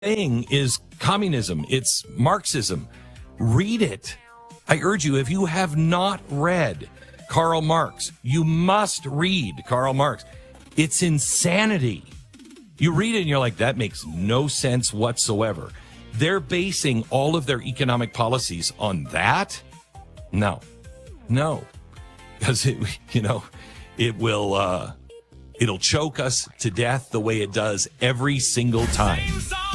thing is communism. It's Marxism. Read it. I urge you, if you have not read Karl Marx, you must read Karl Marx. It's insanity. You read it and you're like, that makes no sense whatsoever. They're basing all of their economic policies on that? No. Because it'll choke us to death the way it does every single time.